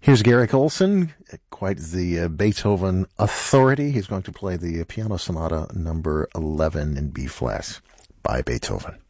Here's Garrick Olson, quite the Beethoven authority. He's going to play the Piano Sonata number 11 in B flat by Beethoven.